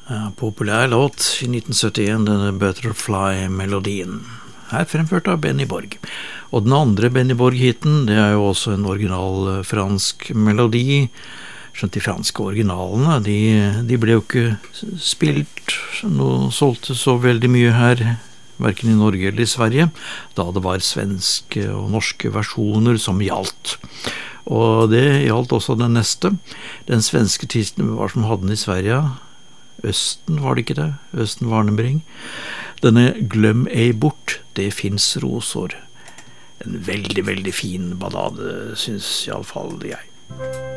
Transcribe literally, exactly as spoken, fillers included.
Ja, populær låt i nitten syttien, denne Butterfly-melodien. Her fremført av Benny Borg. Og den andre Benny Borg-hiten, det er jo også en original fransk melodi. Skjønt de franske originalene, de, de ble jo ikke spilt, noe solgte så veldig mye her, hverken i Norge eller i Sverige, da det var svenske og norske versjoner som gjaldt. Og det gjaldt også den neste. Den svenske tittelen var som hadde den i Sverige. Østen var det ikke det, Østen Warnebring. Denne Gløm ei bort, det finns rosor. En veldig, veldig fin ballade, synes i alle fall jeg.